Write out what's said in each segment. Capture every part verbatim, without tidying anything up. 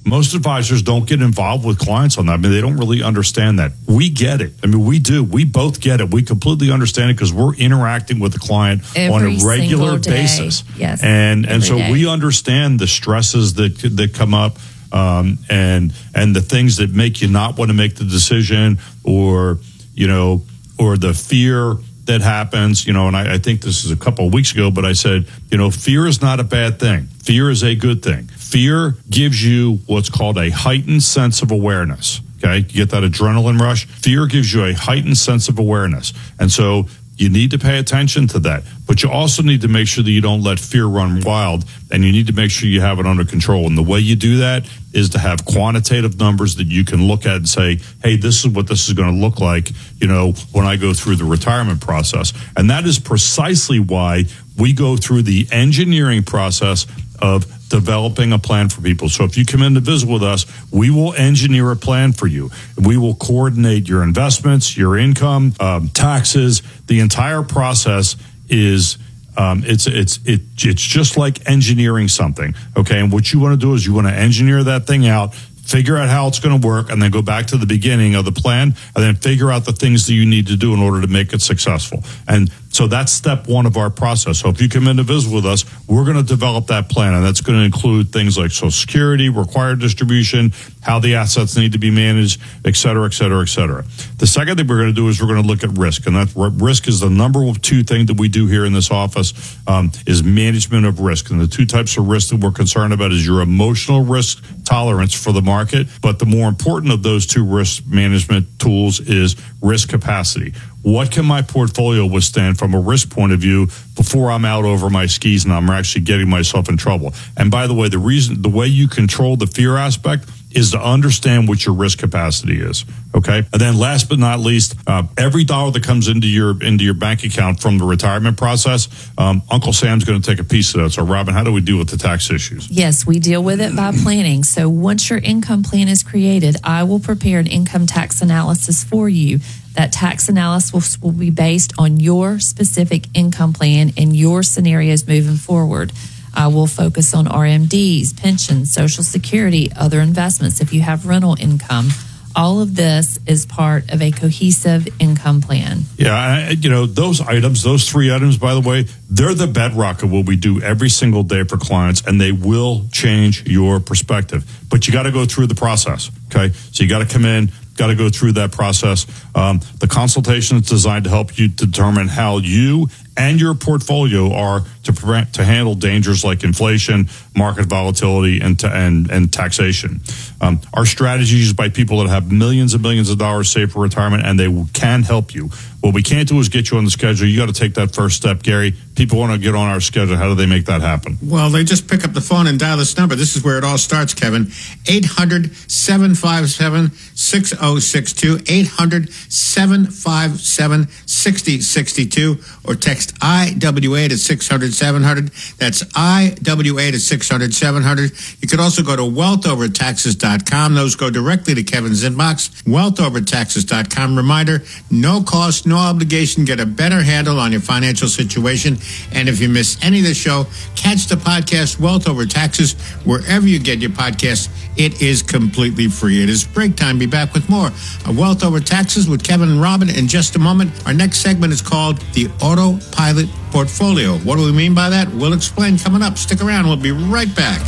Most advisors don't get involved with clients on that. I mean, they don't really understand that. We get it. I mean, we do. We both get it. We completely understand it because we're interacting with the client Every on a regular day. basis. Yes. And and so day. we understand the stresses that that come up. Um, and and the things that make you not want to make the decision, or you know, or the fear that happens, you know. And I, I think this is a couple of weeks ago, but I said, you know, fear is not a bad thing. Fear is a good thing. Fear gives you what's called a heightened sense of awareness. Okay, you get that adrenaline rush. Fear gives you a heightened sense of awareness, and so you need to pay attention to that. But you also need to make sure that you don't let fear run wild, and you need to make sure you have it under control. And the way you do that is to have quantitative numbers that you can look at and say, hey, this is what this is going to look like, you know, when I go through the retirement process. And that is precisely why we go through the engineering process of developing a plan for people. So if you come in to visit with us, we will engineer a plan for you. We will coordinate your investments, your income, um, taxes. The entire process is um, it's it's it, it's just like engineering something. Okay, and what you want to do is you want to engineer that thing out, figure out how it's going to work, and then go back to the beginning of the plan, and then figure out the things that you need to do in order to make it successful. And so that's step one of our process. So if you come in to visit with us, we're going to develop that plan, and that's going to include things like Social Security, required distribution, how the assets need to be managed, et cetera, et cetera, et cetera. The second thing we're going to do is we're going to look at risk, and that risk is the number two thing that we do here in this office, um, is management of risk. And the two types of risk that we're concerned about is your emotional risk tolerance for the market, but the more important of those two risk management tools is risk capacity. What can my portfolio withstand from a risk point of view before I'm out over my skis and I'm actually getting myself in trouble? And by the way, the reason, the way you control the fear aspect is to understand what your risk capacity is. Okay. And then last but not least, uh, every dollar that comes into your, into your bank account from the retirement process, um, Uncle Sam's going to take a piece of that. So Robin, how do we deal with the tax issues? Yes, we deal with it by planning. So once your income plan is created, I will prepare an income tax analysis for you. That tax analysis will, will be based on your specific income plan and your scenarios moving forward. I will focus on R M Ds, pensions, Social Security, other investments. If you have rental income, all of this is part of a cohesive income plan. Yeah, I, you know, those items, those three items, by the way, they're the bedrock of what we do every single day for clients, and they will change your perspective. But you got to go through the process, okay? So you got to come in, got to go through that process. Um, the consultation is designed to help you determine how you and your portfolio are to prevent, to handle dangers like inflation, market volatility, and to, and and taxation. Um, our strategy is by people that have millions and millions of dollars saved for retirement, and they can help you. What we can't do is get you on the schedule. You got to take that first step, Gary. People want to get on our schedule. How do they make that happen? Well, they just pick up the phone and dial this number. This is where it all starts, Kevin. eight hundred, seven five seven, six oh six two, eight hundred, seven five seven, six oh six two, or text I W A to six hundred, seven hundred. That's I W A to six hundred, seven hundred. You could also go to wealth over taxes dot com. Those go directly to Kevin's inbox, wealth over taxes dot com. Reminder, no cost, no obligation. Get a better handle on your financial situation. And if you miss any of the show, catch the podcast Wealth Over Taxes wherever you get your podcast. It is completely free. It is break time. Be back with more of Wealth Over Taxes with Kevin and Robin in just a moment. Our next segment is called the Autopilot Portfolio. What do we mean by that? We'll explain coming up. Stick around. We'll be right back.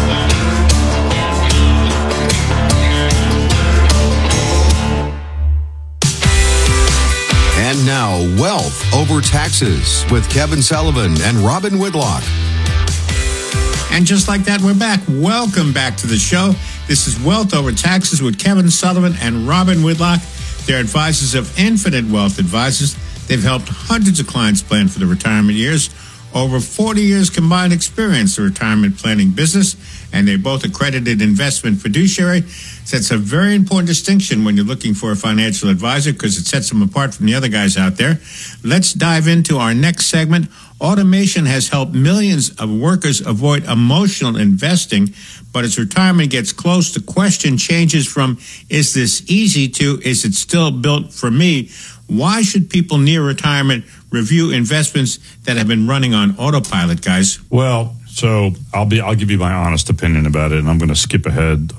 And now, Wealth Over Taxes with Kevin Sullivan and Robin Whitlock. And just like that, we're back. Welcome back to the show. This is Wealth Over Taxes with Kevin Sullivan and Robin Whitlock. They're advisors of Infinite Wealth Advisors. They've helped hundreds of clients plan for their retirement years. Over forty years combined experience in the retirement planning business, and they're both accredited investment fiduciary. So that's a very important distinction when you're looking for a financial advisor because it sets them apart from the other guys out there. Let's dive into our next segment. Automation has helped millions of workers avoid emotional investing, but as retirement gets close, the question changes from, is this easy to, is it still built for me? Why should people near retirement review investments that have been running on autopilot, guys? Well, so I'll be I'll give you my honest opinion about it, and I'm going to skip ahead